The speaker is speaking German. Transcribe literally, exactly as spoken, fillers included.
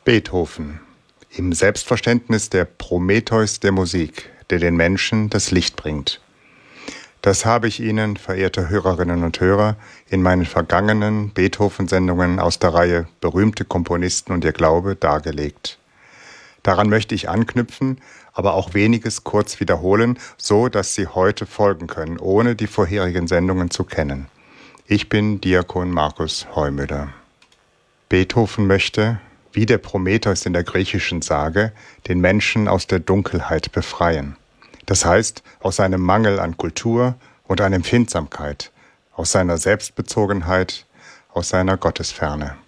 Beethoven, im Selbstverständnis der Prometheus der Musik, der den Menschen das Licht bringt. Das habe ich Ihnen, verehrte Hörerinnen und Hörer, in meinen vergangenen Beethoven-Sendungen aus der Reihe Berühmte Komponisten und ihr Glaube dargelegt. Daran möchte ich anknüpfen, aber auch weniges kurz wiederholen, so dass Sie heute folgen können, ohne die vorherigen Sendungen zu kennen. Ich bin Diakon Markus Heumüller. Beethoven möchte, wie der Prometheus in der griechischen Sage, den Menschen aus der Dunkelheit befreien. Das heißt, aus seinem Mangel an Kultur und an Empfindsamkeit, aus seiner Selbstbezogenheit, aus seiner Gottesferne.